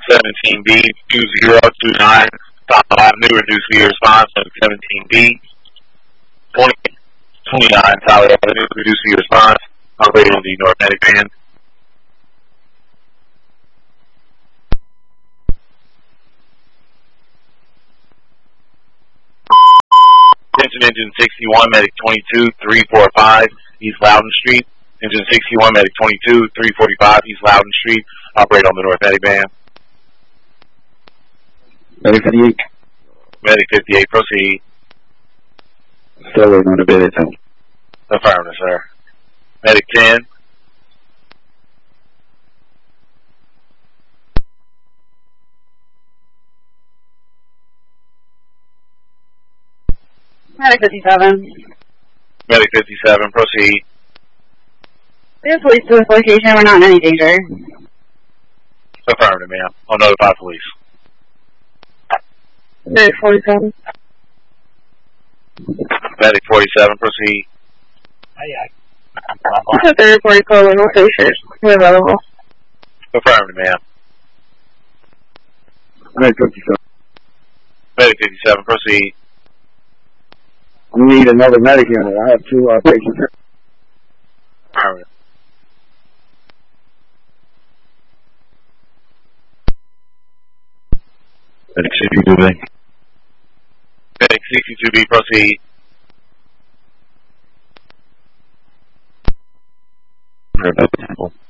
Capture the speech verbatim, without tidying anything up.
seventeen B, two zero two nine, South Avenue, reduce via response on seventeen B, twenty, twenty-nine, Tyler Avenue, reduce via response, operating on the North Medic band. Attention engine sixty-one, medic twenty-two, three forty-five, East Loudon Street. Engine sixty-one, medic twenty-two, three forty-five, East Loudon Street. Operate on the North Medic band. Medic fifty-eight. Medic fifty-eight, proceed. Still not a bit of Affirmative, sir. Medic ten. Medic fifty-seven. Medic fifty-seven, proceed. We have police to this location. We're not in any danger. Affirmative, ma'am. I'll notify police. Medic forty-seven. Medic forty-seven, proceed. It's a third party call local station. We're available. Affirmative, ma'am. Medic fifty-seven. Medic fifty-seven, proceed. We need another medic unit. I have two uh, patients here. Affirmative. Medic sixty-two B. Medic sixty-two B, proceed. Very good.